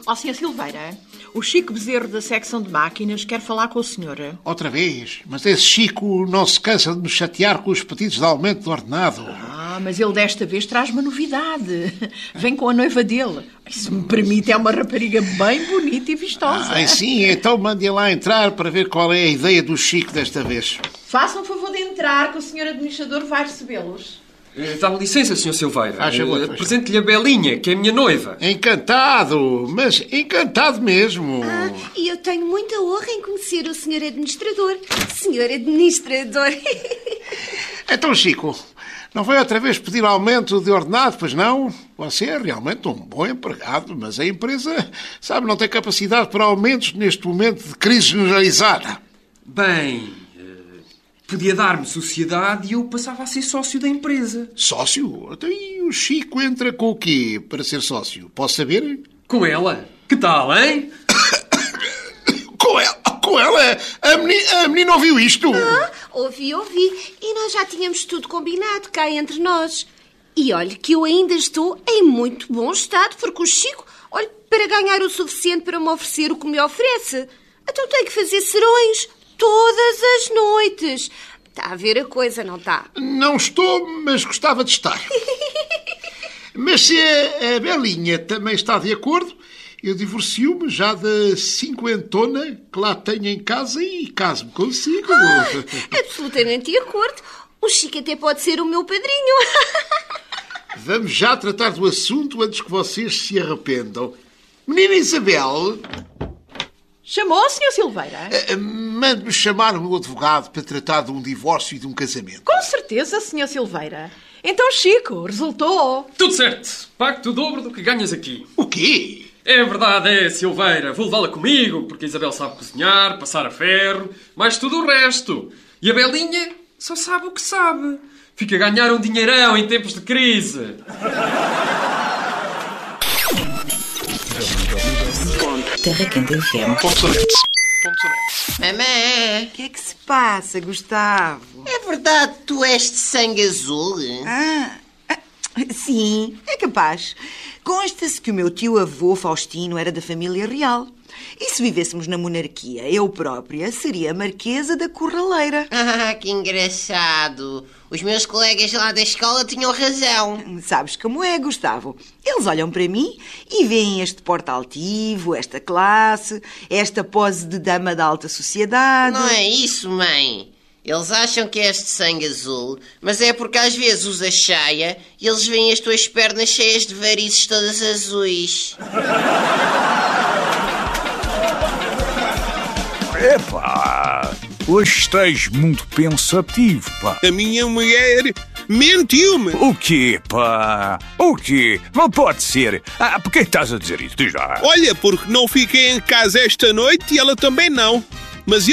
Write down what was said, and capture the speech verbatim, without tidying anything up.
Ó, senhor Silveira, o Chico Bezerro da secção de máquinas quer falar com a senhora. Outra vez? Mas esse Chico não se cansa de nos chatear com os pedidos de aumento do ordenado. Ah, mas ele desta vez traz uma novidade. Vem com a noiva dele. Se me permite, é uma rapariga bem bonita e vistosa. Ah, sim, então mandem lá entrar para ver qual é a ideia do Chico desta vez. Façam o favor de entrar, que o senhor administrador vai recebê-los. Dá-me licença, senhor Silveira. Ah, chegou, uh, Apresente-lhe a Belinha, que é a minha noiva. Encantado, mas encantado mesmo. Ah, e eu tenho muita honra em conhecer o senhor administrador. Senhor administrador. Então, Chico, não vai outra vez pedir aumento de ordenado, pois não? Você é realmente um bom empregado, mas a empresa, sabe, não tem capacidade para aumentos neste momento de crise generalizada. Bem... Podia dar-me sociedade e eu passava a ser sócio da empresa. Sócio? Até aí o Chico entra com o quê para ser sócio? Posso saber? Com ela? Que tal, hein? Com ela? Com ela? A menina, a menina ouviu isto? Ah, ouvi, ouvi. E nós já tínhamos tudo combinado cá entre nós. E olhe que eu ainda estou em muito bom estado, porque o Chico, olhe, para ganhar o suficiente para me oferecer o que me oferece, então tenho que fazer serões todas as noites. Está a ver a coisa, não está? Não estou, mas gostava de estar. Mas se a, a Belinha também está de acordo, eu divorcio-me já da cinquentona que lá tenho em casa e caso-me consigo. Ah, absolutamente de acordo. O Chico até pode ser o meu padrinho. Vamos já tratar do assunto antes que vocês se arrependam. Menina Isabel... Chamou, senhor Silveira? Uh, Mande-me chamar o meu advogado para tratar de um divórcio e de um casamento. Com certeza, senhor Silveira. Então, Chico, resultou. Tudo certo. Pago-te o dobro do que ganhas aqui. O quê? É verdade, é, Silveira. Vou levá-la comigo, porque a Isabel sabe cozinhar, passar a ferro, mais tudo o resto. E a Belinha só sabe o que sabe. Fica a ganhar um dinheirão em tempos de crise. Terra Quente F M. Mamãe, O que é que se passa, Gustavo? é verdade que tu és de sangue azul? Ah, ah, sim, é capaz. Consta-se que o meu tio-avô Faustino era da família real. E se vivêssemos na monarquia, eu própria seria a Marquesa da Corraleira. Ah, que engraçado. Os meus colegas lá da escola tinham razão. Sabes como é, Gustavo? Eles olham para mim e veem este porte altivo, esta classe, esta pose de dama da alta sociedade. Não é isso, mãe. Eles acham que és de sangue azul, mas é porque às vezes usas cheia e eles veem as tuas pernas cheias de varizes todas azuis. Epá, hoje estás muito pensativo, pá. A minha mulher mentiu-me. O quê, pá? O quê? Não pode ser. Ah, por que estás a dizer isso? Diz lá. Olha, porque não fiquei em casa esta noite e ela também não. Mas eu